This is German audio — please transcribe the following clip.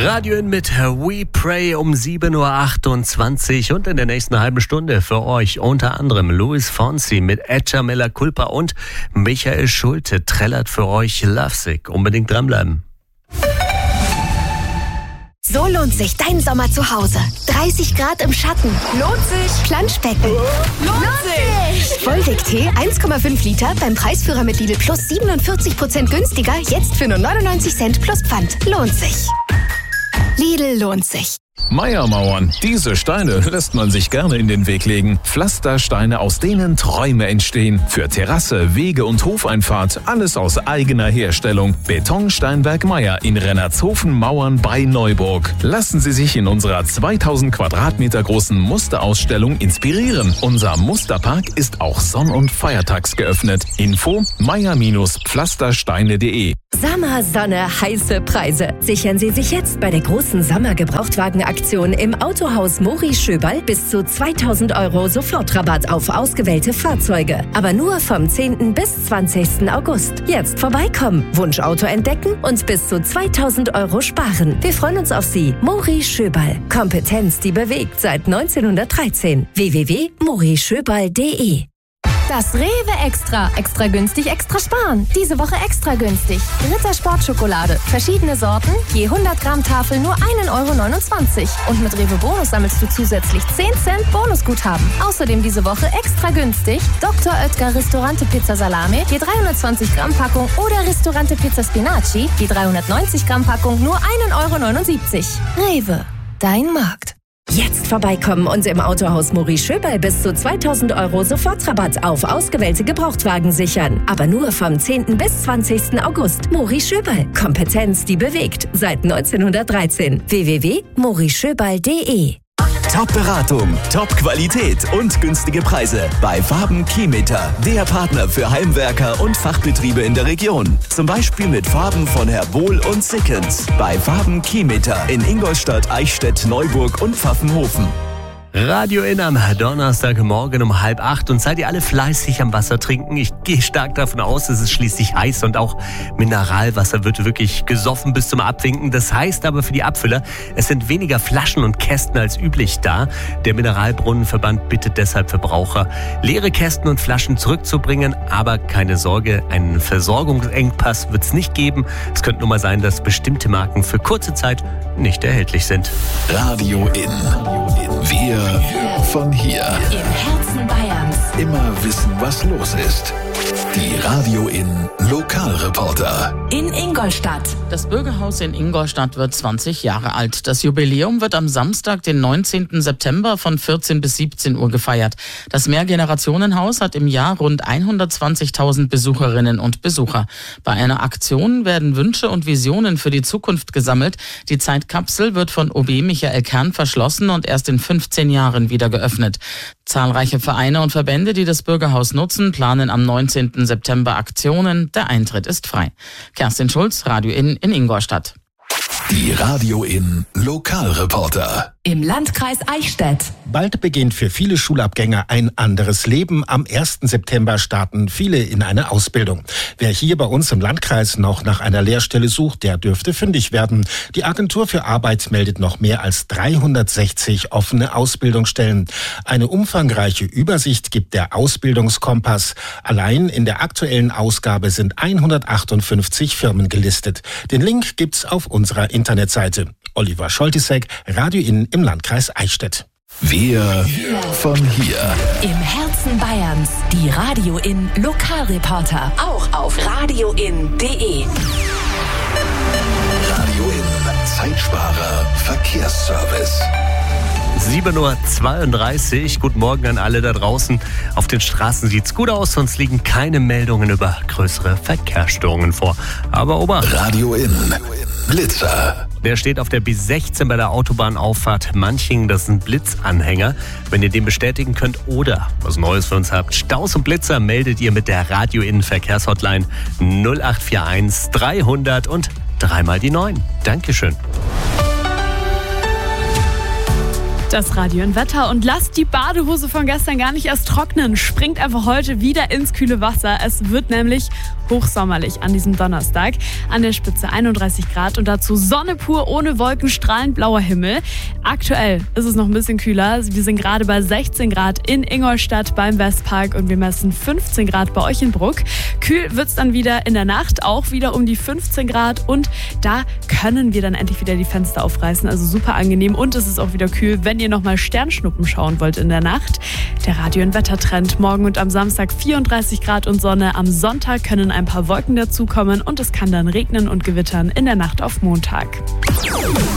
Radio In mit We Pray um 7.28 Uhr und in der nächsten halben Stunde für euch unter anderem Luis Fonsi mit Echa Mella Culpa und Michael Schulte trällert für euch Lovesick. Unbedingt dranbleiben. So lohnt sich dein Sommer zu Hause. 30 Grad im Schatten. Lohnt sich. Planschbecken. Lohnt sich. Vollweg-Tee 1,5 Liter beim Preisführer mit Lidl Plus 47% günstiger. Jetzt für nur 99 Cent plus Pfand. Lohnt sich. Lidl lohnt sich. Meiermauern. Diese Steine lässt man sich gerne in den Weg legen. Pflastersteine, aus denen Träume entstehen. Für Terrasse, Wege und Hofeinfahrt, alles aus eigener Herstellung. Betonsteinwerk Meier in Rennertshofen-Mauern bei Neuburg. Lassen Sie sich in unserer 2000 Quadratmeter großen Musterausstellung inspirieren. Unser Musterpark ist auch sonn- und feiertags geöffnet. Info meier-pflastersteine.de. Sommer, Sonne, heiße Preise. Sichern Sie sich jetzt bei der großen Sommergebrauchtwagenaktion im Autohaus Mori Schöberl bis zu 2.000 € Sofortrabatt auf ausgewählte Fahrzeuge. Aber nur vom 10. bis 20. August. Jetzt vorbeikommen, Wunschauto entdecken und bis zu 2.000 € sparen. Wir freuen uns auf Sie. Mori Schöberl. Kompetenz, die bewegt seit 1913. www.morischöberl.de. Das Rewe Extra. Extra günstig, extra sparen. Diese Woche extra günstig. Ritter Sportschokolade. Verschiedene Sorten. Je 100 Gramm Tafel nur 1,29 €. Und mit Rewe Bonus sammelst du zusätzlich 10 Cent Bonusguthaben. Außerdem diese Woche extra günstig. Dr. Oetker Ristorante Pizza Salame. Je 320 Gramm Packung. Oder Ristorante Pizza Spinaci. Je 390 Gramm Packung nur 1,79 €. Rewe. Dein Markt. Jetzt vorbeikommen und im Autohaus Mori Schöberl bis zu 2.000 € Sofortrabatt auf ausgewählte Gebrauchtwagen sichern. Aber nur vom 10. bis 20. August. Mori Schöberl. Kompetenz, die bewegt. Seit 1913. www.morischöberl.de. Top-Beratung, Top-Qualität und günstige Preise bei Farben Keymeter, der Partner für Heimwerker und Fachbetriebe in der Region. Zum Beispiel mit Farben von Herr Bohl und Sickens. Bei Farben Keymeter in Ingolstadt, Eichstätt, Neuburg und Pfaffenhofen. Radio In am Donnerstagmorgen um 7:30 und seid ihr alle fleißig am Wasser trinken? Ich gehe stark davon aus, es ist schließlich heiß und auch Mineralwasser wird wirklich gesoffen bis zum Abwinken. Das heißt aber für die Abfüller, es sind weniger Flaschen und Kästen als üblich da. Der Mineralbrunnenverband bittet deshalb Verbraucher, leere Kästen und Flaschen zurückzubringen. Aber keine Sorge, einen Versorgungsengpass wird es nicht geben. Es könnte nur mal sein, dass bestimmte Marken für kurze Zeit nicht erhältlich sind. Radio In. Wir von hier. Im Herzen Bayerns. Immer wissen, was los ist. Die Radio In Lokalreporter. In Ingolstadt. Das Bürgerhaus in Ingolstadt wird 20 Jahre alt. Das Jubiläum wird am Samstag, den 19. September von 14 bis 17 Uhr gefeiert. Das Mehrgenerationenhaus hat im Jahr rund 120.000 Besucherinnen und Besucher. Bei einer Aktion werden Wünsche und Visionen für die Zukunft gesammelt. Die Zeitkapsel wird von OB Michael Kern verschlossen und erst in 15 Jahren wieder geöffnet. Zahlreiche Vereine und Verbände, die das Bürgerhaus nutzen, planen am 19. September Aktionen. Der Eintritt ist frei. Kerstin Schulz, Radio In Ingolstadt. Die Radio In Lokalreporter. Im Landkreis Eichstätt. Bald beginnt für viele Schulabgänger ein anderes Leben. Am 1. September starten viele in eine Ausbildung. Wer hier bei uns im Landkreis noch nach einer Lehrstelle sucht, der dürfte fündig werden. Die Agentur für Arbeit meldet noch mehr als 360 offene Ausbildungsstellen. Eine umfangreiche Übersicht gibt der Ausbildungskompass. Allein in der aktuellen Ausgabe sind 158 Firmen gelistet. Den Link gibt's auf unserer Internetseite. Oliver Scholtisek, Radio In im Landkreis Eichstätt. Wir von hier. Im Herzen Bayerns. Die Radio In Lokalreporter. Auch auf radioin.de. Radio In Zeitsparer Verkehrsservice. 7:32 Uhr. Guten Morgen an alle da draußen. Auf den Straßen sieht's gut aus, sonst liegen keine Meldungen über größere Verkehrsstörungen vor. Aber Obacht. Radio In Blitzer. Der steht auf der B16 bei der Autobahnauffahrt Manching. Das ist ein Blitzanhänger. Wenn ihr den bestätigen könnt oder was Neues für uns habt, Staus und Blitzer, meldet ihr mit der Radio In Verkehrshotline 0841 300 und 3 mal die 9. Dankeschön. Das Radio und Wetter und lasst die Badehose von gestern gar nicht erst trocknen. Springt einfach heute wieder ins kühle Wasser. Es wird nämlich hochsommerlich an diesem Donnerstag. An der Spitze 31 Grad und dazu Sonne pur, ohne Wolken, strahlend blauer Himmel. Aktuell ist es noch ein bisschen kühler. Wir sind gerade bei 16 Grad in Ingolstadt beim Westpark und wir messen 15 Grad bei euch in Bruck. Kühl wird es dann wieder in der Nacht, auch wieder um die 15 Grad und da können wir dann endlich wieder die Fenster aufreißen. Also super angenehm und es ist auch wieder kühl, wenn ihr nochmal Sternschnuppen schauen wollt in der Nacht. Der Radio- und Wettertrend morgen und am Samstag 34 Grad und Sonne. Am Sonntag können ein paar Wolken dazukommen und es kann dann regnen und gewittern in der Nacht auf Montag.